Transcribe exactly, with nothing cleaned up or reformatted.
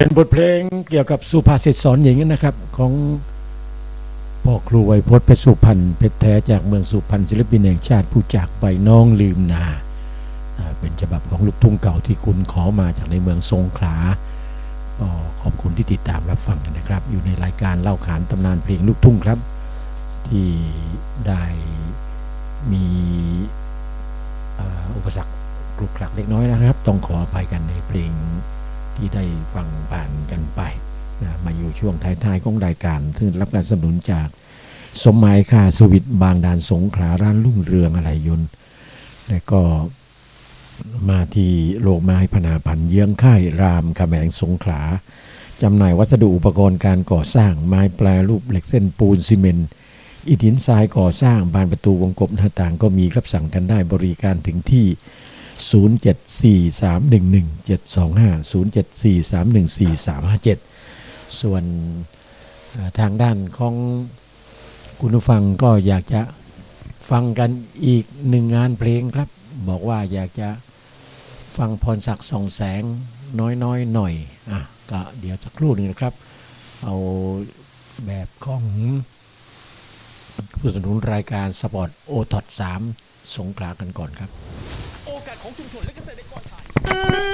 เป็นบทเพลงเกี่ยวกับสุภาษิตสอนหญิงนะครับของพ่อครูไวยพจน์เพชรสุพรรณเพชรแท้จากเมืองสุพรรณศิลปินแห่งชาติผู้จากไปน้องลืมนาเป็นฉบับของลูกทุ่งเก่าที่คุณขอมาจากในเมืองสงขลาก็ขอบคุณที่ติดตามรับฟังกันนะครับอยู่ในรายการเล่าขานตำนานเพลงลูกทุ่งครับที่ได้มีอุปสรรคกรุกกลักเล็กน้อยนะครับต้องขออภัยกันในเพลงที่ได้ฟังผ่านกันไปนะมาอยู่ช่วงท้ายๆของรายการซึ่งรับการสนับสนุนจากสมหมายค่าสวิตบางดานสงขลาร้านรุ่งเรืองอะไหล่ยนต์และก็มาที่โรงไม้พนาพันธ์เยื้องค่ายรามคำแหงสงขลาจำหน่ายวัสดุอุปกรณ์การก่อสร้างไม้แปรรูปเหล็กเส้นปูนซีเมนต์อิฐหินทรายก่อสร้างบานประตูวงกบหน้าต่างก็มีรับสั่งกันได้บริการถึงที่ศูนย์ เจ็ด สี่ สาม หนึ่ง หนึ่ง เจ็ด สอง ห้า ศูนย์ เจ็ด สี่ สาม หนึ่ง สี่ สาม ห้า เจ็ดส่วนทางด้านของคุณผู้ฟังก็อยากจะฟังกันอีกหนึ่งงานเพลงครับบอกว่าอยากจะฟังพรศักดิ์ส่องแสงน้อยๆหน่อยอ่ะก็เดี๋ยวสักครู่หนึ่งนะครับเอาแบบของผู้สนับสนุนรายการสปอร์ตโอท็อตสามสงขลากันก่อนครับโอกาสของชุมชนและเกษตรกรไทย